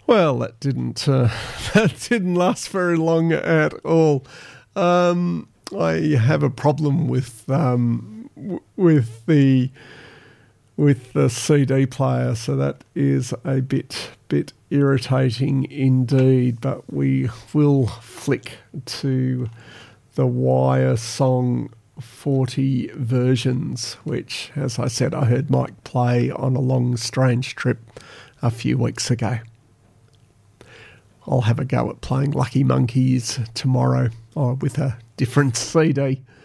Well, that didn't that didn't last very long at all. I have a problem with with the CD player, so that is a bit irritating indeed. But we will flick to the Wire Song 40 versions, which, as I said, I heard Mike play on a long, strange trip a few weeks ago. I'll have a go at playing Lucky Monkeys tomorrow with a different CD.